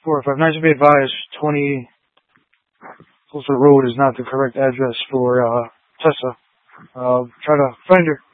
459 should be advised 20 Fulford Road is not the correct address for Tessa. Try to find her.